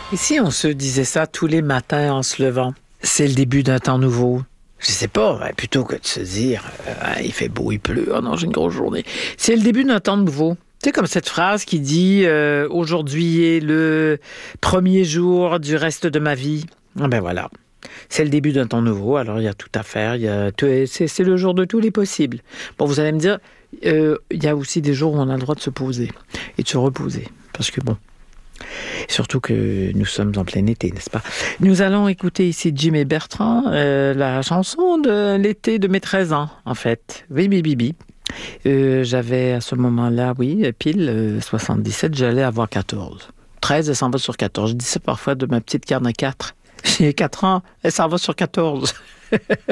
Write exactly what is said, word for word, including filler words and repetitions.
Et si on se disait ça tous les matins en se levant? C'est le début d'un temps nouveau. Je sais pas, ben, plutôt que de se dire euh, ah, il fait beau, il pleut, oh non, j'ai une grosse journée. C'est le début d'un temps nouveau. Tu sais, comme cette phrase qui dit euh, aujourd'hui est le premier jour du reste de ma vie. Ah ben voilà. C'est le début d'un temps nouveau, alors il y a tout à faire. Il y a tout, c'est, c'est le jour de tous les possibles. Bon, vous allez me dire, euh, il y a aussi des jours où on a le droit de se poser et de se reposer. Parce que bon, surtout que nous sommes en plein été, n'est-ce pas? Nous allons écouter ici Jim et Bertrand, euh, la chanson de l'été de mes treize ans, en fait. Oui, oui, oui, oui. Euh, j'avais à ce moment-là, oui, pile euh, soixante-dix-sept, j'allais avoir quatorze. treize, elle s'en va sur quatorze. Je dis ça parfois de ma petite qui en a quatre. J'ai quatre ans, elle s'en va sur quatorze.